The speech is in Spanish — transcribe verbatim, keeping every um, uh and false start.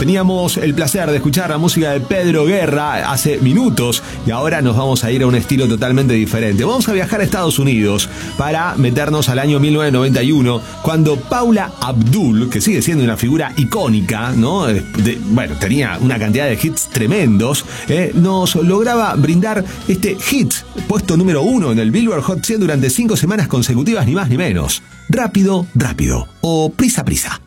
Teníamos el placer de escuchar la música de Pedro Guerra hace minutos y ahora nos vamos a ir a un estilo totalmente diferente. Vamos a viajar a Estados Unidos para meternos al año mil novecientos noventa y uno, cuando Paula Abdul, que sigue siendo una figura icónica, ¿no? De, bueno, tenía una cantidad de hits tremendos, eh, nos lograba brindar este hit, puesto número uno en el Billboard Hot cien durante cinco semanas consecutivas, ni más ni menos. Rápido, rápido o prisa, prisa.